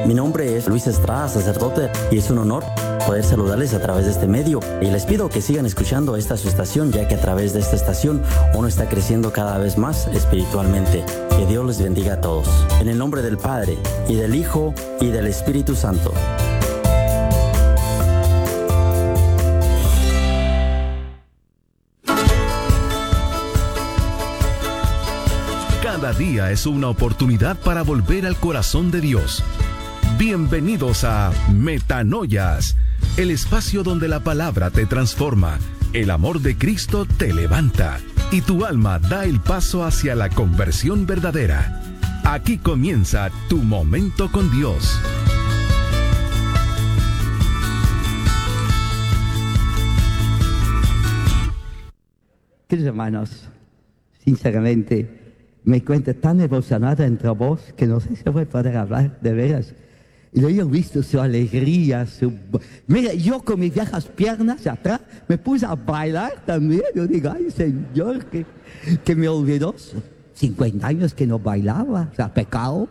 Mi nombre es Luis Estrada, sacerdote, y es un honor poder saludarles a través de este medio. Y les pido que sigan escuchando esta su estación, ya que a través de esta estación uno está creciendo cada vez más espiritualmente. Que Dios les bendiga a todos. En el nombre del Padre, y del Hijo, y del Espíritu Santo. Cada día es una oportunidad para volver al corazón de Dios. Bienvenidos a Metanoias, el espacio donde la palabra te transforma, el amor de Cristo te levanta y tu alma da el paso hacia la conversión verdadera. Aquí comienza tu momento con Dios. Queridos hermanos, sinceramente, me encuentro tan emocionada entre vos que no sé si voy a poder hablar, de veras. Y lo he visto su alegría, Mira, yo con mis viejas piernas atrás me puse a bailar también. Yo digo, ay Señor, que me olvidó. 50 años que no bailaba, o sea, pecado.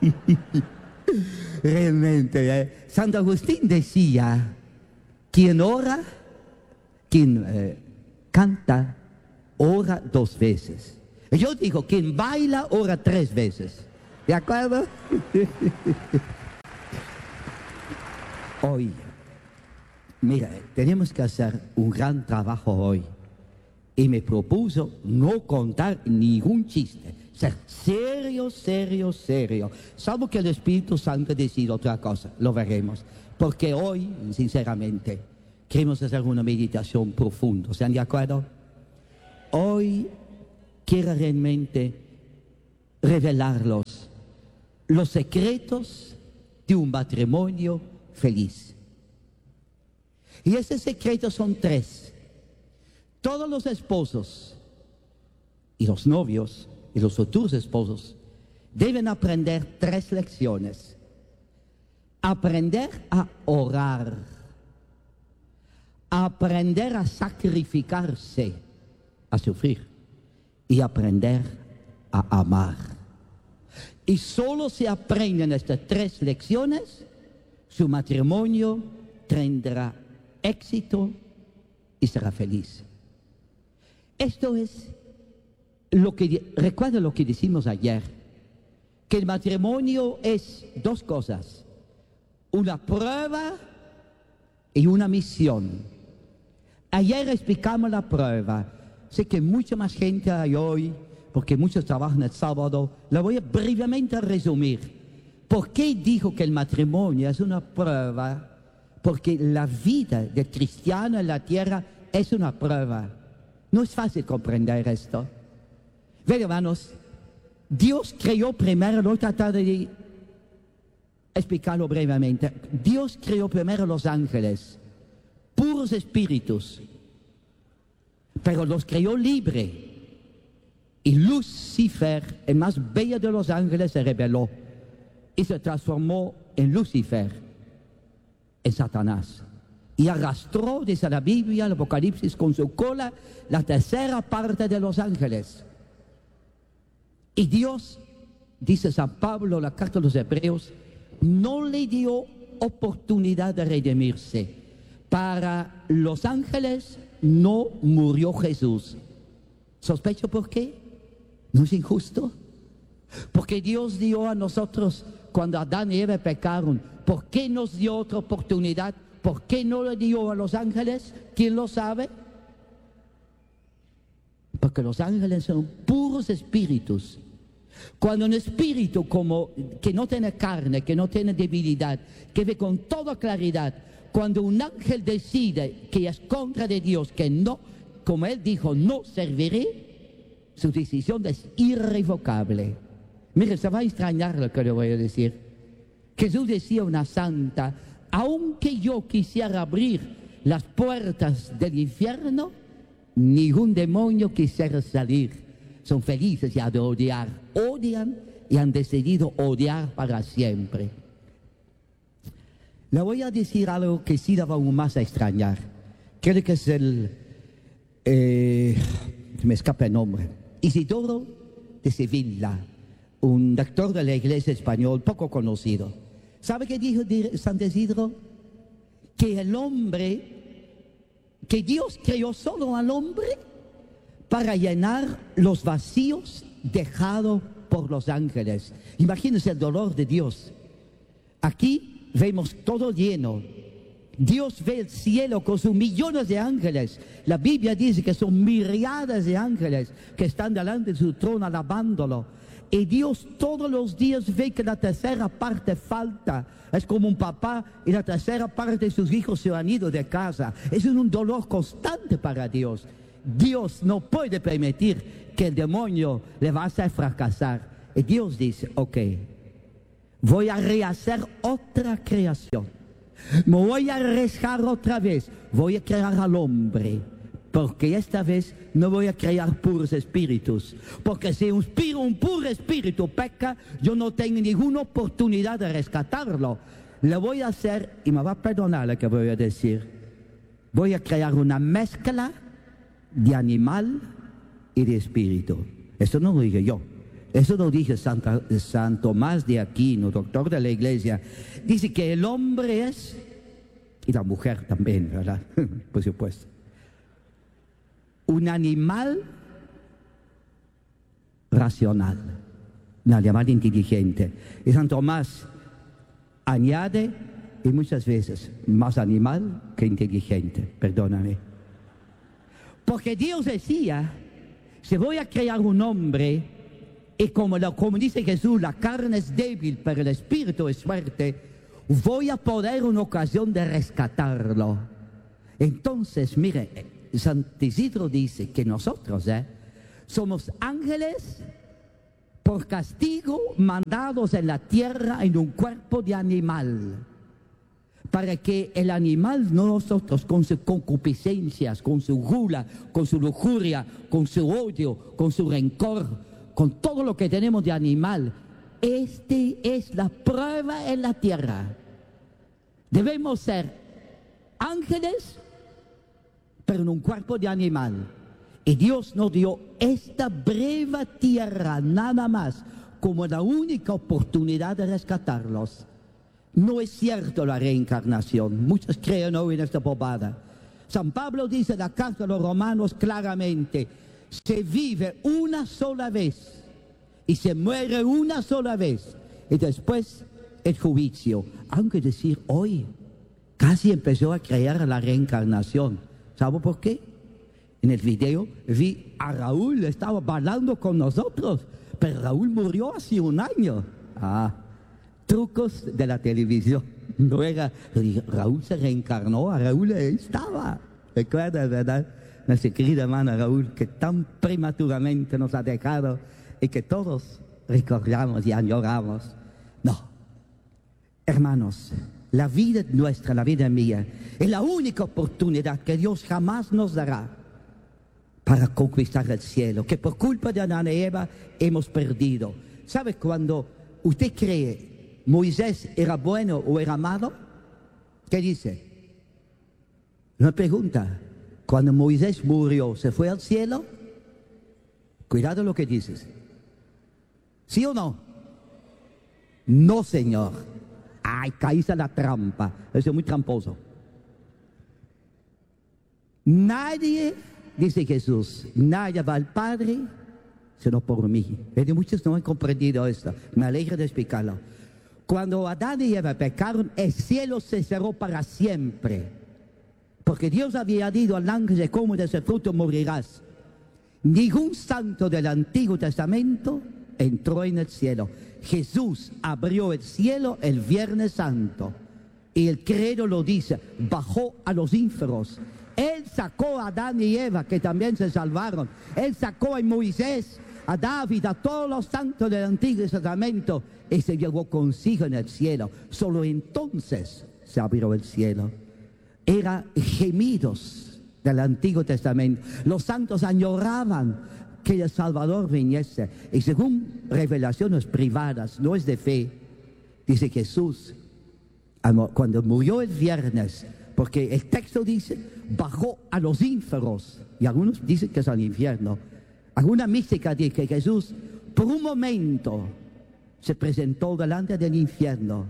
Realmente, Santo Agustín decía, quien ora, quien canta, ora 2 veces. Yo digo, quien baila, ora 3 veces. ¿De acuerdo? Hoy, mira, tenemos que hacer un gran trabajo hoy. Y me propuso no contar ningún chiste. Ser serio, serio, serio. Salvo que el Espíritu Santo decida otra cosa. Lo veremos. Porque hoy, sinceramente, queremos hacer una meditación profunda. ¿Están de acuerdo? Hoy quiero realmente revelar los secretos de un matrimonio feliz. Y esos secretos son 3. Todos los esposos y los novios y los futuros esposos deben aprender 3 lecciones. Aprender a orar, aprender a sacrificarse, a sufrir, y aprender a amar. Y solo se aprenden estas 3 lecciones, su matrimonio tendrá éxito y será feliz. Esto es recuerda lo que decimos ayer, que el matrimonio es 2 cosas, una prueba y una misión. Ayer explicamos la prueba. Sé que mucha más gente hay hoy, porque muchos trabajan el sábado. La voy a brevemente resumir. ¿Por qué dijo que el matrimonio es una prueba? Porque la vida del cristiano en la tierra es una prueba. No es fácil comprender esto. Ven, hermanos, Dios creó primero, voy a tratar de explicarlo brevemente. Dios creó primero los ángeles, puros espíritus, pero los creó libre. Y Lucifer, el más bello de los ángeles, se rebeló y se transformó en Lucifer, en Satanás. Y arrastró, dice la Biblia, el Apocalipsis, con su cola la 3ª parte de los ángeles. Y Dios, dice San Pablo, la carta de los Hebreos, no le dio oportunidad de redimirse. Para los ángeles no murió Jesús. ¿Sospecho por qué? ¿No es injusto? Porque Dios dio a nosotros, cuando Adán y Eva pecaron, ¿por qué nos dio otra oportunidad? ¿Por qué no le dio a los ángeles? ¿Quién lo sabe? Porque los ángeles son puros espíritus. Cuando un espíritu que no tiene carne, que no tiene debilidad, que ve con toda claridad, cuando un ángel decide que es contra de Dios, que no, como él dijo, no serviré, su decisión es irrevocable. Mire, se va a extrañar lo que le voy a decir. Jesús decía a una santa, aunque yo quisiera abrir las puertas del infierno, ningún demonio quisiera salir. Son felices ya de odiar, odian y han decidido odiar para siempre. Le voy a decir algo que sí la va aún más a extrañar. Creo que es me escapa el nombre, Isidoro de Sevilla, un doctor de la iglesia española poco conocido. ¿Sabe qué dijo San Isidro? Que el hombre, que Dios creó solo al hombre para llenar los vacíos dejados por los ángeles. Imagínense el dolor de Dios. Aquí vemos todo lleno. Dios ve el cielo con sus millones de ángeles. La Biblia dice que son miriadas de ángeles que están delante de su trono alabándolo. Y Dios todos los días ve que la tercera parte falta. Es como un papá y la tercera parte de sus hijos se han ido de casa. Es un dolor constante para Dios. Dios no puede permitir que el demonio le va a hacer fracasar. Y Dios dice, ok, voy a rehacer otra creación. Me voy a arriesgar otra vez. Voy a crear al hombre. Porque esta vez no voy a crear puros espíritus. Porque si un puro espíritu peca, yo no tengo ninguna oportunidad de rescatarlo. Le voy a hacer, y me va a perdonar lo que voy a decir, voy a crear una mezcla de animal y de espíritu. Eso no lo dije yo. Eso lo dije San Tomás de Aquino, doctor de la Iglesia. Dice que el hombre es, y la mujer también, ¿verdad? Por supuesto, un animal racional, un animal inteligente. Y San Tomás añade, y muchas veces, más animal que inteligente, perdóname. Porque Dios decía, si voy a crear un hombre, y como dice Jesús, la carne es débil, pero el espíritu es fuerte, voy a poder una ocasión de rescatarlo. Entonces, mire, San Isidro dice que nosotros somos ángeles por castigo mandados en la tierra en un cuerpo de animal. Para que el animal, no nosotros, con sus concupiscencias, con su gula, con su lujuria, con su odio, con su rencor, con todo lo que tenemos de animal, este es la prueba en la tierra. Debemos ser ángeles, pero en un cuerpo de animal. Y Dios nos dio esta breve tierra, nada más, como la única oportunidad de rescatarlos. No es cierto la reencarnación. Muchos creen hoy en esta bobada. San Pablo dice en la carta a los Romanos claramente, se vive una sola vez y se muere una sola vez y después el juicio. Aunque decir, hoy casi empezó a creer la reencarnación. ¿Sabe por qué? En el video vi a Raúl, estaba bailando con nosotros, pero Raúl murió hace un año. Trucos de la televisión. No era, Raúl se reencarnó, a Raúl estaba. ¿Recuerdas, verdad? Nuestra querida hermana Raúl, que tan prematuramente nos ha dejado y que todos recordamos y añoramos. No, hermanos, la vida nuestra, la vida mía, es la única oportunidad que Dios jamás nos dará para conquistar el cielo, que por culpa de Adán y Eva hemos perdido. ¿Sabe cuando usted cree Moisés era bueno o era malo? ¿Qué dice? Una pregunta. Cuando Moisés murió, ¿se fue al cielo? Cuidado lo que dices. ¿Sí o no? No, Señor. Ay, caíste en la trampa. Eso es muy tramposo. Nadie, dice Jesús, nadie va al Padre sino por mí. Y muchos no han comprendido esto. Me alegra de explicarlo. Cuando Adán y Eva pecaron, el cielo se cerró para siempre. Porque Dios había dicho al ángel, si comes de ese fruto morirás. Ningún santo del Antiguo Testamento entró en el cielo. Jesús abrió el cielo el Viernes Santo. Y el credo lo dice, bajó a los ínferos. Él sacó a Adán y Eva, que también se salvaron. Él sacó a Moisés, a David, a todos los santos del Antiguo Testamento. Y se llevó consigo en el cielo. Solo entonces se abrió el cielo. Era gemidos del Antiguo Testamento. Los santos añoraban que el Salvador viniese. Y según revelaciones privadas, no es de fe, dice Jesús, cuando murió el viernes, porque el texto dice, bajó a los ínferos. Y algunos dicen que es al infierno. Alguna mística dice que Jesús, por un momento, se presentó delante del infierno.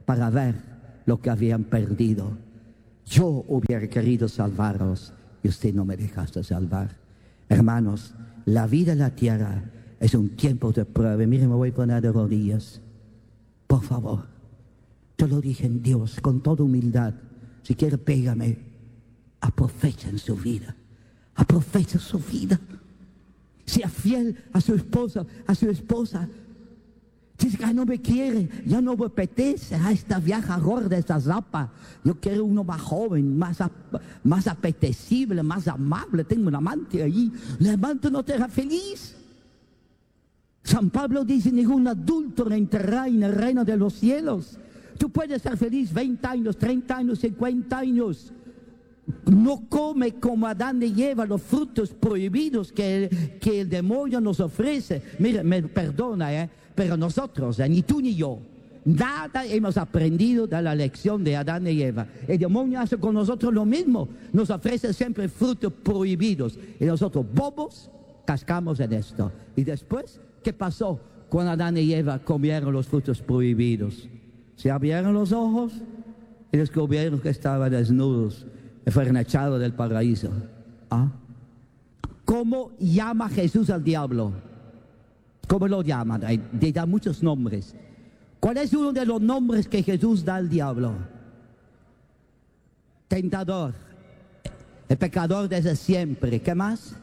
para ver lo que habían perdido. Yo hubiera querido salvaros y usted no me dejaste salvar. Hermanos, la vida en la tierra es un tiempo de prueba. Miren, me voy a poner de rodillas. Por favor, te lo dije en Dios con toda humildad. Si quiere, pégame. Aprovechen su vida. Aprovechen su vida. Sea fiel a su esposa, a su esposa. Dice que no me quiere, ya no me apetece a esta vieja gorda, esta zapa. Yo quiero uno más joven, más apetecible, más amable. Tengo un amante allí. El amante no te hará feliz. San Pablo dice: ningún adulto entrará en el reino de los cielos. Tú puedes ser feliz 20 años, 30 años, 50 años. No come como Adán y Eva los frutos prohibidos que el demonio nos ofrece. Mire, me perdona, pero nosotros, ni tú ni yo, nada hemos aprendido de la lección de Adán y Eva. El demonio hace con nosotros lo mismo. Nos ofrece siempre frutos prohibidos. Y nosotros, bobos, cascamos en esto. Y después, ¿qué pasó cuando Adán y Eva comieron los frutos prohibidos? Se abrieron los ojos y descubrieron que estaban desnudos. Fueron echados del paraíso. ¿Cómo llama Jesús al diablo? ¿Cómo lo llama? Le da muchos nombres. ¿Cuál es uno de los nombres que Jesús da al diablo? Tentador. El pecador desde siempre. ¿Qué más?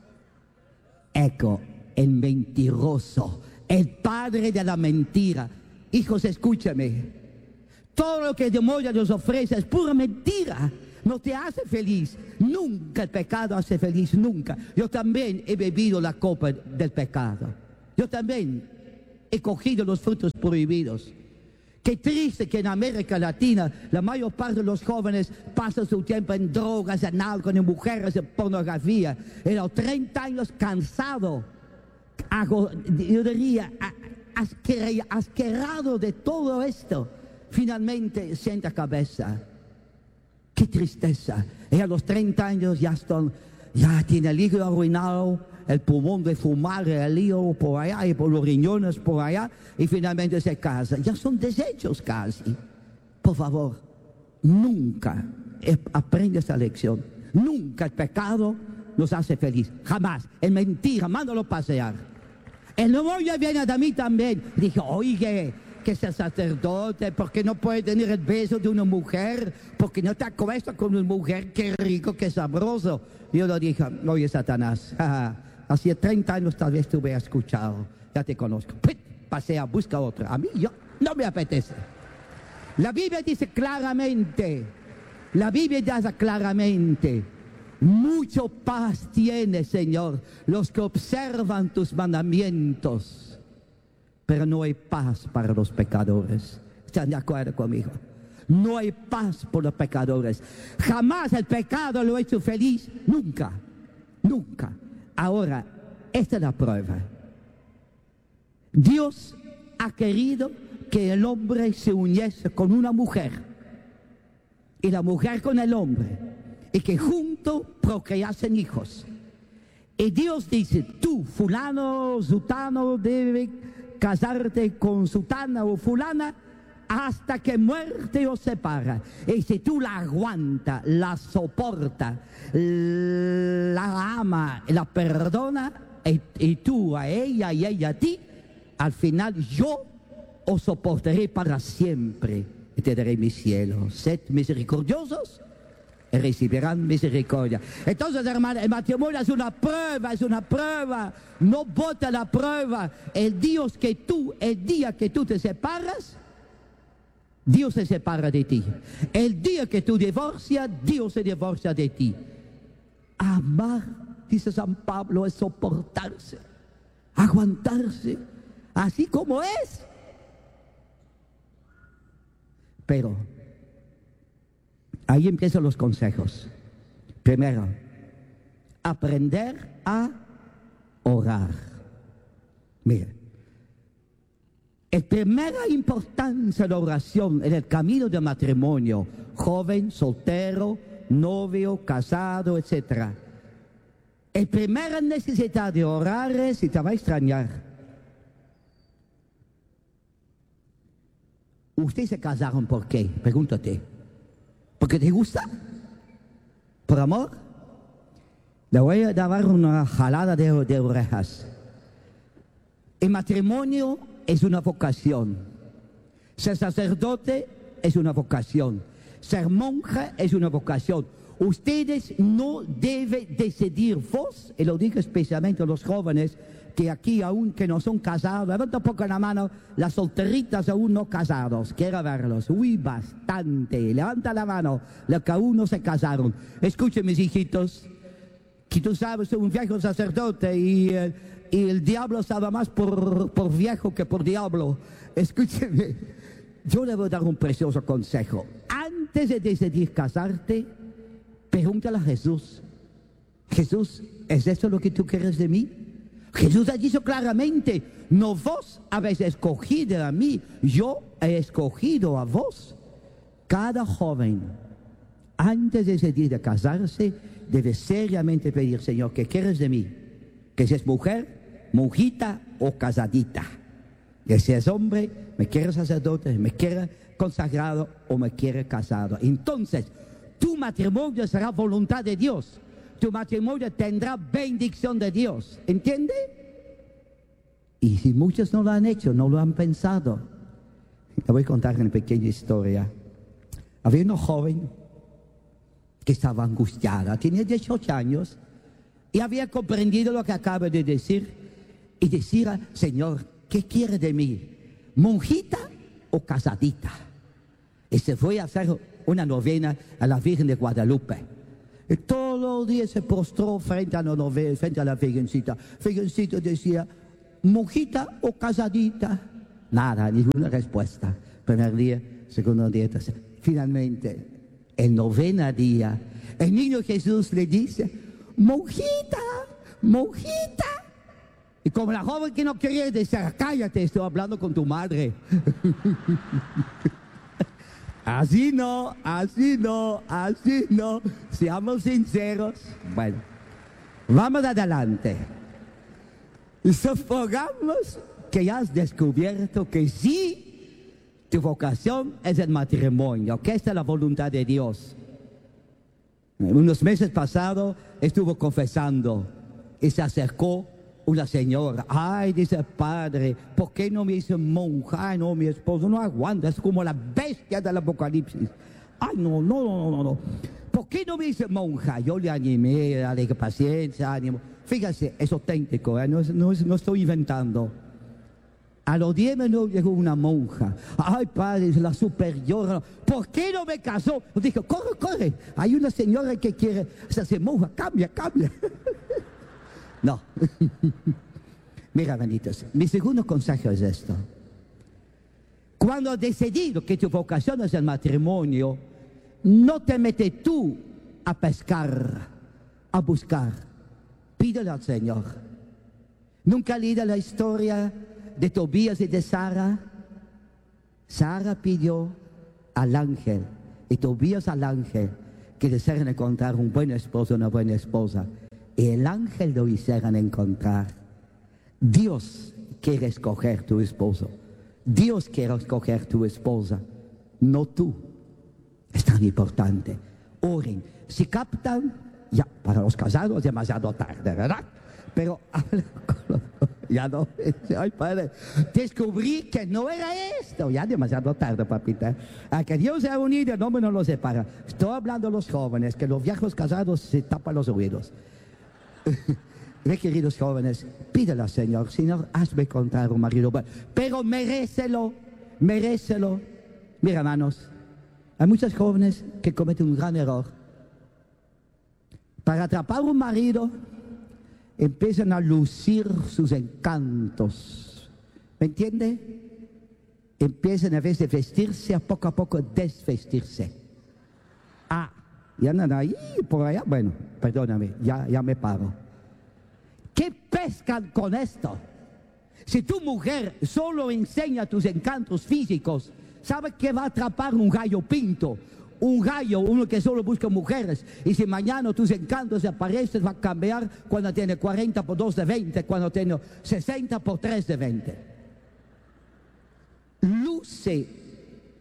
El mentiroso. El padre de la mentira. Hijos, escúchame. Todo lo que el demonio nos ofrece es pura mentira. No te hace feliz. Nunca el pecado hace feliz, nunca. Yo también he bebido la copa del pecado. Yo también he cogido los frutos prohibidos. Qué triste que en América Latina la mayor parte de los jóvenes pasan su tiempo en drogas, en alcohol, en mujeres, en pornografía. En los 30 años cansado, yo diría, asquerado de todo esto, finalmente sienta cabeza. Qué tristeza. Y a los 30 años ya tiene el hígado arruinado, el pulmón de fumar, el hígado por allá y por los riñones por allá, y finalmente se casa. Ya son desechos casi. Por favor, nunca aprende esta lección. Nunca el pecado nos hace feliz. Jamás. Es mentira. Mándalo pasear. El demonio viene a mí también. Dije, oye, que es el sacerdote, porque no puede tener el beso de una mujer, porque no te acuestas con una mujer, qué rico, qué sabroso. Yo le dije, oye, Satanás, hace 30 años tal vez te hubiera escuchado, ya te conozco. Pasea, busca otra. A mí no me apetece. La Biblia dice claramente, mucho paz tiene, Señor, los que observan tus mandamientos. Pero no hay paz para los pecadores. ¿Están de acuerdo conmigo? No hay paz por los pecadores. Jamás el pecado lo ha hecho feliz. Nunca. Nunca. Ahora, esta es la prueba. Dios ha querido que el hombre se uniese con una mujer. Y la mujer con el hombre. Y que juntos procreasen hijos. Y Dios dice, tú, fulano, sutano, debe casarte con sutana o fulana hasta que muerte os separa. Y si tú la aguantas, la soportas, la ama, la perdona, y tú a ella y ella a ti, al final yo os soportaré para siempre y te daré mi cielo. Sed misericordiosos y recibirán misericordia. Entonces, hermano, el matrimonio es una prueba. No bota la prueba. El día que tú te separas, Dios se separa de ti. El día que tú divorcias, Dios se divorcia de ti. Amar, dice San Pablo, es soportarse, aguantarse, así como es. Pero ahí empiezan los consejos. Primero, aprender a orar. Mire, la primera importancia de la oración en el camino del matrimonio, joven, soltero, novio, casado, etc. La primera necesidad de orar es, y te va a extrañar, ¿Ustedes se casaron por qué? Pregúntate. ¿Porque te gusta? ¿Por amor? Le voy a dar una jalada de orejas. El matrimonio es una vocación. Ser sacerdote es una vocación. Ser monja es una vocación. Ustedes no deben decidir vos, y lo digo especialmente a los jóvenes que aquí aún que no son casados, levanta un poco la mano, las solteritas aún no casados, quiero verlos, uy, bastante, levanta la mano, los que aún no se casaron. Escuchen mis hijitos, que tú sabes, soy un viejo sacerdote y el diablo sabe más por viejo que por diablo. Escúcheme, yo le voy a dar un precioso consejo. Antes de decidir casarte, pregúntale a Jesús. Jesús, ¿es eso lo que tú quieres de mí? Jesús ha dicho claramente, no vos habéis escogido a mí, yo he escogido a vos. Cada joven, antes de decidir de casarse, debe seriamente pedir, Señor, ¿qué quieres de mí? Que seas mujer, monjita o casadita. Que seas hombre, me quieres sacerdote, me quieres consagrado o me quieres casado. Entonces, tu matrimonio será voluntad de Dios. Tu matrimonio tendrá bendición de Dios. ¿Entiende? Y si muchos no lo han hecho, no lo han pensado. Te voy a contar una pequeña historia. Había una joven que estaba angustiada. Tenía 18 años y había comprendido lo que acabo de decir. Y decía, Señor, ¿qué quiere de mí? ¿Monjita o casadita? Y se fue a hacer una novena a la Virgen de Guadalupe. Y todos los días se postró frente a la novena, frente a la Virgencita. Virgencita decía, ¿monjita o casadita? Nada, ninguna respuesta. Primer día, segundo día, tercer. Finalmente, el noveno día, el niño Jesús le dice, monjita, monjita. Y como la joven que no quería decir, cállate, estoy hablando con tu madre. Así no, así no, así no. Seamos sinceros. Bueno, vamos adelante. Supongamos que ya has descubierto que sí, tu vocación es el matrimonio, que esta es la voluntad de Dios. Unos meses pasados estuvo confesando y se acercó una señora. Ay, dice, padre, ¿por qué no me dice monja? Ay, no, mi esposo no aguanta, es como la bestia del Apocalipsis. Ay, no. ¿Por qué no me dice monja? Yo le animé, le dije paciencia, ánimo. Fíjate, es auténtico, no estoy inventando. A los 10 minutos llegó una monja. Ay, padre, es la superiora. ¿Por qué no me casó? Dijo, corre. Hay una señora que quiere hacerse monja. Cambia. No. Mira, benditos, mi segundo consejo es esto. Cuando has decidido que tu vocación es el matrimonio, no te metes tú a pescar, a buscar. Pídele al Señor. ¿Nunca has leído la historia de Tobías y de Sara? Sara pidió al ángel y Tobías al ángel que desearan encontrar un buen esposo, una buena esposa. Y el ángel lo hicieran encontrar. Dios quiere escoger tu esposo. Dios quiere escoger tu esposa, no tú. Es tan importante. Oren. Si captan, ya, para los casados es demasiado tarde, ¿verdad? Pero, ya no. Ay, padre, descubrí que no era esto. Ya demasiado tarde, papita. A que Dios sea unido, el hombre no lo separa. Estoy hablando a los jóvenes, que los viejos casados se tapan los oídos. Ve, queridos jóvenes, pídele al Señor, Señor, hazme encontrar un marido bueno, pero merécelo. Mira, hermanos, hay muchos jóvenes que cometen un gran error. Para atrapar un marido, empiezan a lucir sus encantos. ¿Me entiende? Empiezan, a vez de vestirse, a poco desvestirse. Y andan ahí, por allá. Bueno, perdóname, ya me paro. ¿Qué pescan con esto? Si tu mujer solo enseña tus encantos físicos, ¿sabe que va a atrapar un gallo pinto? Un gallo, uno que solo busca mujeres. Y si mañana tus encantos aparecen, va a cambiar cuando tiene 40 por 2 de 20, cuando tiene 60 por 3 de 20. Luce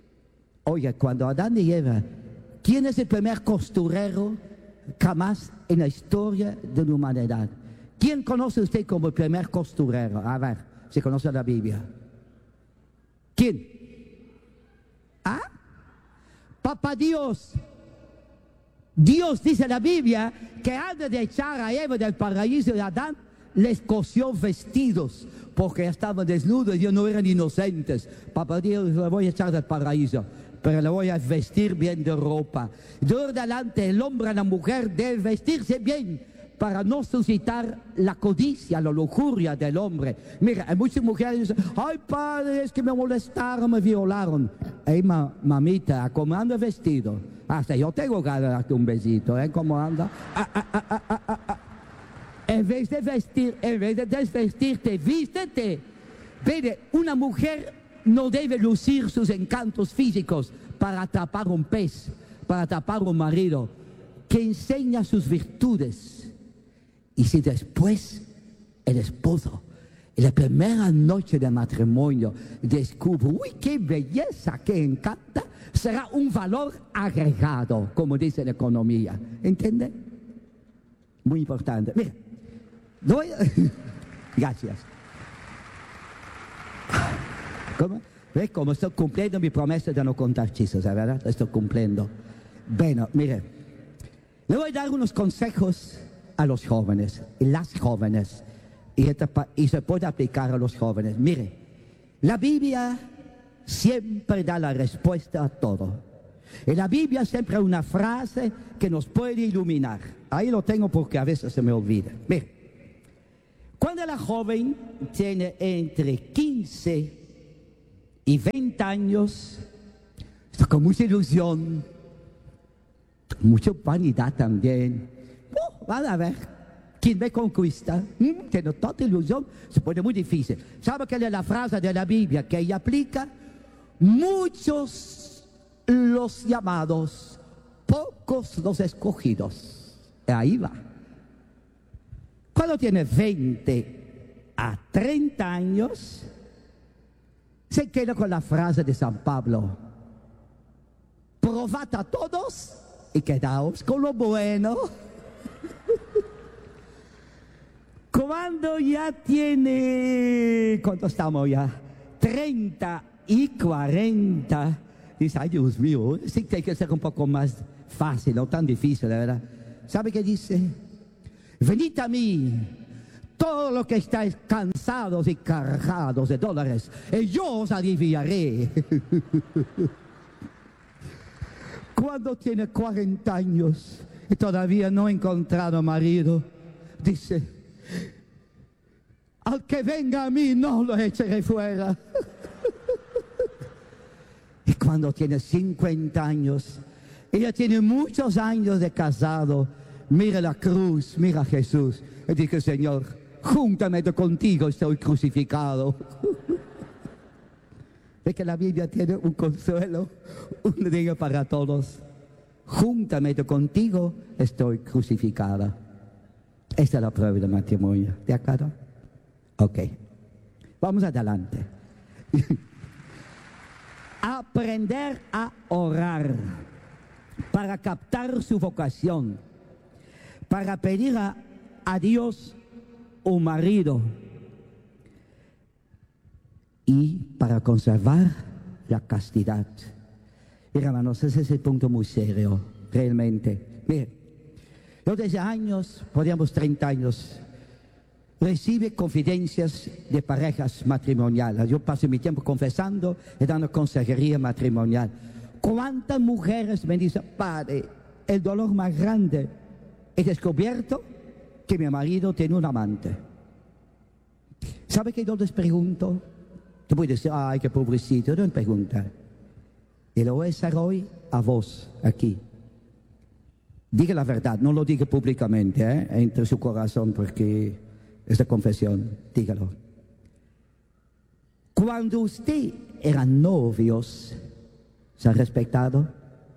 Oye, cuando Adán y Eva, ¿quién es el primer costurero jamás en la historia de la humanidad? ¿Quién conoce usted como el primer costurero? A ver, si conoce la Biblia. ¿Quién? ¿Ah? Papá Dios. Dios dice en la Biblia que antes de echar a Eva del paraíso de Adán, les cosió vestidos porque estaban desnudos y ellos no eran inocentes. Papá Dios, le voy a echar del paraíso, pero le voy a vestir bien de ropa. De ahora en adelante el hombre y la mujer deben vestirse bien para no suscitar la codicia, la lujuria del hombre. Mira, hay muchas mujeres que dicen, ay padre, es que me molestaron, me violaron. Hey mamita, ¿cómo anda vestido? Hasta yo tengo ganas de darte un besito, ¿eh? ¿Cómo anda? En vez de vestir, en vez de desvestirte, vístete. Mire, una mujer no debe lucir sus encantos físicos para atrapar un pez, para atrapar un marido, que enseña sus virtudes. Y si después el esposo, en la primera noche de matrimonio, descubre, uy, qué belleza, qué encanta, será un valor agregado, como dice la economía. ¿Entiende? Muy importante. Mira, gracias. ¿Cómo? ¿Ves cómo estoy cumpliendo mi promesa de no contar chistes, verdad? Estoy cumpliendo. Bueno, mire, le voy a dar unos consejos a los jóvenes y las jóvenes, y se puede aplicar a los jóvenes. Mire, la Biblia siempre da la respuesta a todo. En la Biblia siempre hay una frase que nos puede iluminar. Ahí lo tengo porque a veces se me olvida. Mire, cuando la joven tiene entre 15 y 20 años, está con mucha ilusión, mucha vanidad también. Van a ver quién me conquista. Tiene tanta ilusión, se pone muy difícil. ¿Sabe qué es la frase de la Biblia que ella aplica? Muchos los llamados, pocos los escogidos. Ahí va. Cuando tiene 20 a 30 años, se queda con la frase de San Pablo: probad a todos y quedaos con lo bueno. Cuando ya tiene, ¿cuánto estamos ya? 30 y 40, dice, ay Dios mío, sí que hay que ser un poco más fácil, no tan difícil, la verdad. ¿Sabe qué dice? Venid a mí, todos los que estáis cansados y cargados de dólares, y yo os aliviaré. Cuando tiene 40 años y todavía no ha encontrado marido, dice, al que venga a mí no lo echaré fuera. Y cuando tiene 50 años, ella tiene muchos años de casado, mira la cruz, mira a Jesús, y dice, Señor, juntamente contigo estoy crucificado. Ve que la Biblia tiene un consuelo, un día para todos. Juntamente contigo estoy crucificada. Esta es la prueba del matrimonio. ¿De acuerdo? Ok. Vamos adelante. Aprender a orar para captar su vocación, para pedir a Dios un marido y para conservar la castidad. Mira, hermanos, ese es el punto muy serio, realmente. Mire, yo desde años, podríamos 30 años, recibe confidencias de parejas matrimoniales. Yo paso mi tiempo confesando y dando consejería matrimonial. ¿Cuántas mujeres me dicen, padre, el dolor más grande, he descubierto que mi marido tiene un amante? ¿Sabe qué yo les pregunto? Te puedes decir, ay, qué pobrecito, no me pregunta. Y lo voy a hacer hoy a vos, aquí. Diga la verdad, no lo diga públicamente, entre su corazón, porque es de confesión, dígalo. Cuando usted era novios, ¿se ha respetado?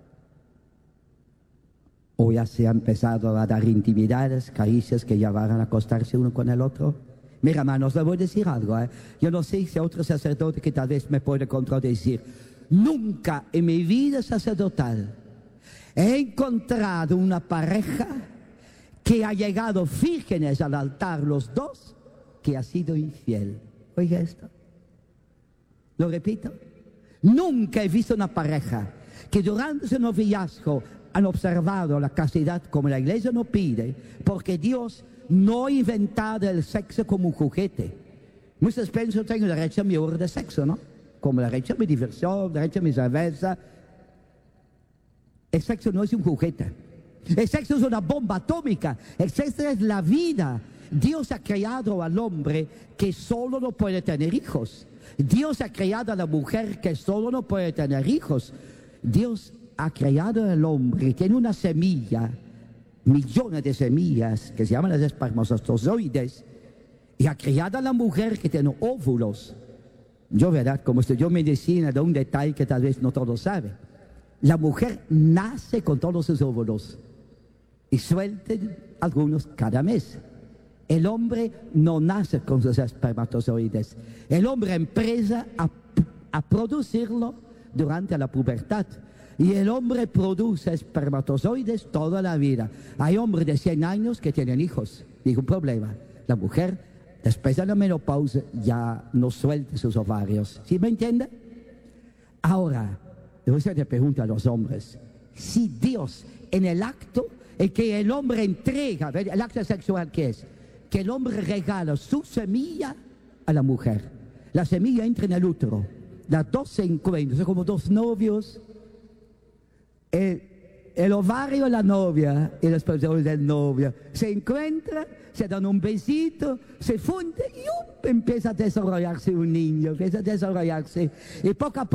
¿O ya se ha empezado a dar intimidades, caricias que llevaran a acostarse uno con el otro? Mira, hermanos, le voy a decir algo. Yo no sé si otro sacerdote que tal vez me puede contradecir. Nunca en mi vida sacerdotal he encontrado una pareja que ha llegado vírgenes al altar, los dos, que ha sido infiel. Oiga esto. Lo repito. Nunca he visto una pareja que durante su noviazgo han observado la castidad como la iglesia nos pide, porque Dios no ha inventado el sexo como un juguete. Muchos piensan que tengo derecho a mi hora de sexo, ¿no? Como derecho a mi diversión, derecho a mi cerveza. El sexo no es un juguete. El sexo es una bomba atómica. El sexo es la vida. Dios ha creado al hombre que solo no puede tener hijos. Dios ha creado a la mujer que solo no puede tener hijos. Dios ha creado al hombre que tiene una semilla, millones de semillas que se llaman las espermatozoides, y ha creado a la mujer que tiene óvulos. Yo, verdad, como estudió medicina, de un detalle que tal vez no todos saben. La mujer nace con todos sus óvulos y suelten algunos cada mes. El hombre no nace con sus espermatozoides. El hombre empieza a producirlo durante la pubertad. Y el hombre produce espermatozoides toda la vida. Hay hombres de 100 años que tienen hijos, ningún problema. La mujer, después de la menopausia, ya no suelta sus ovarios. ¿Sí me entiende? Ahora, yo le pregunto a los hombres, si Dios en el acto en que el hombre entrega, el acto sexual que es, que el hombre regala su semilla a la mujer, la semilla entra en el útero, las dos se encuentran, son como dos novios, el ovario de la novia y el espermatozoide del novio se encuentran, se dan un besito, se funden y empieza a desarrollarse un niño, empieza a desarrollarse, y poco a poco